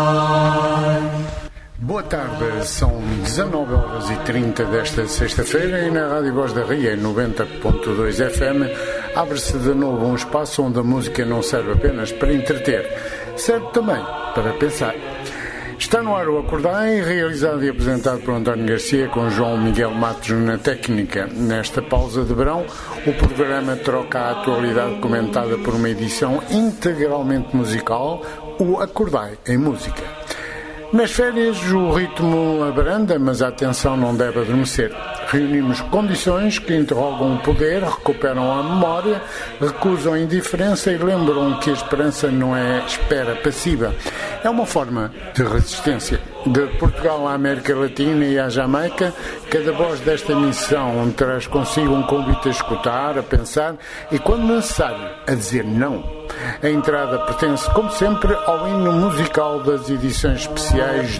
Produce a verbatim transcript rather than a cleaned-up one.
Boa tarde, são dezanove horas e trinta desta sexta-feira e na Rádio Voz da Ria, noventa ponto dois F M, abre-se de novo um espaço onde a música não serve apenas para entreter, serve também para pensar. Está no ar o Acordai, realizado e apresentado por António Garcia, com João Miguel Matos na técnica. Nesta pausa de verão, o programa troca a atualidade comentada por uma edição integralmente musical, o Acordai em música. Nas férias o ritmo abranda, mas a atenção não deve adormecer. Reunimos condições que interrogam o poder, recuperam a memória, recusam a indiferença e lembram que a esperança não é espera passiva. É uma forma de resistência. De Portugal à América Latina e à Jamaica, cada voz desta missão traz consigo um convite a escutar, a pensar e, quando necessário, a dizer não. A entrada pertence, como sempre, ao hino musical das edições especiais